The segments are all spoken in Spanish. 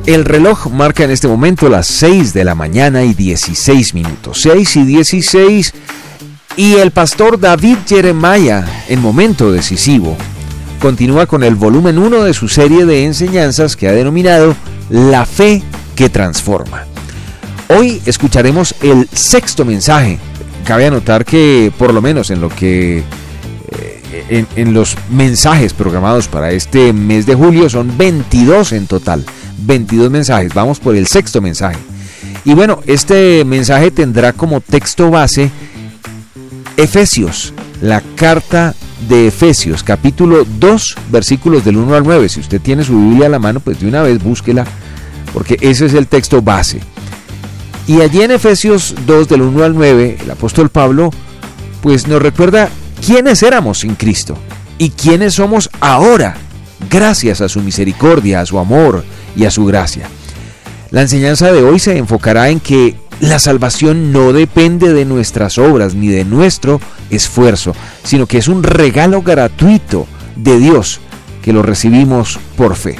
El reloj marca en este momento las 6 de la mañana y 16 minutos. 6 y 16. Y el pastor David Jeremiah, en momento decisivo, continúa con el volumen 1 de su serie de enseñanzas que ha denominado La Fe que Transforma. Hoy escucharemos el 6º mensaje. Cabe anotar que, por lo menos en lo que en los mensajes programados para este mes de julio, son 22 en total. 22 mensajes. Vamos por el 6º mensaje. Y bueno, este mensaje tendrá como texto base Efesios, la carta de Efesios, capítulo 2, versículos del 1 al 9. Si usted tiene su Biblia a la mano, pues de una vez búsquela, porque ese es el texto base. Y allí en Efesios 2, del 1 al 9, el apóstol Pablo pues nos recuerda quiénes éramos sin Cristo y quiénes somos ahora, gracias a su misericordia, a su amor y a su gracia. La enseñanza de hoy se enfocará en que la salvación no depende de nuestras obras ni de nuestro esfuerzo, sino que es un regalo gratuito de Dios que lo recibimos por fe.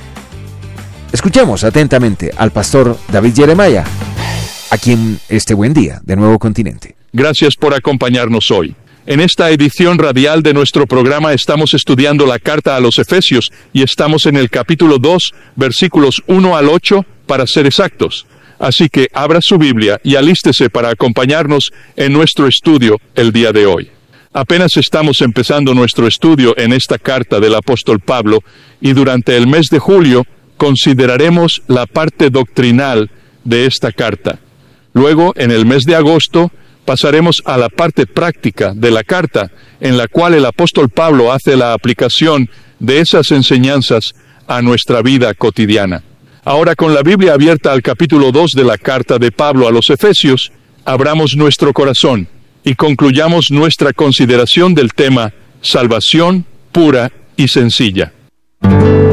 Escuchemos atentamente al pastor David Jeremiah, aquí en este buen día de Nuevo Continente. Gracias por acompañarnos hoy. En esta edición radial de nuestro programa estamos estudiando la carta a los Efesios y estamos en el capítulo 2, versículos 1 al 8, para ser exactos. Así que abra su Biblia y alístese para acompañarnos en nuestro estudio el día de hoy. Apenas estamos empezando nuestro estudio en esta carta del apóstol Pablo y durante el mes de julio consideraremos la parte doctrinal de esta carta. Luego, en el mes de agosto, pasaremos a la parte práctica de la carta, en la cual el apóstol Pablo hace la aplicación de esas enseñanzas a nuestra vida cotidiana. Ahora, con la Biblia abierta al capítulo 2 de la carta de Pablo a los Efesios, abramos nuestro corazón y concluyamos nuestra consideración del tema salvación pura y sencilla.